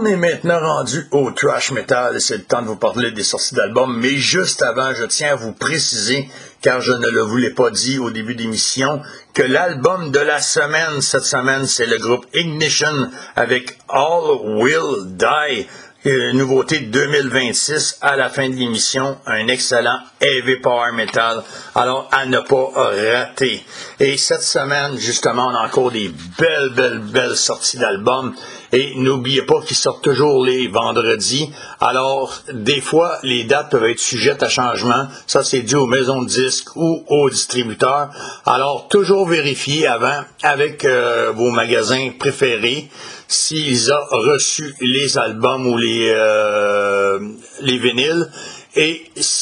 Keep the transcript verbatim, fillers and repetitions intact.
On est maintenant rendu au thrash metal et c'est le temps de vous parler des sorties d'albums. Mais juste avant, je tiens à vous préciser, car je ne le voulais pas dit au début d'émission, que l'album de la semaine, cette semaine, c'est le groupe Ignition avec All Will Die. Euh, nouveauté deux mille vingt-six à la fin de l'émission, un excellent heavy power metal, alors à ne pas rater. Et cette semaine, justement, on a encore des belles, belles, belles sorties d'albums. Et n'oubliez pas qu'ils sortent toujours les vendredis. Alors, des fois, les dates peuvent être sujettes à changement. Ça, c'est dû aux maisons de disques ou aux distributeurs. Alors, toujours vérifiez avant avec euh, vos magasins préférés s'ils ont reçu les albums ou les, euh, les vinyles. Et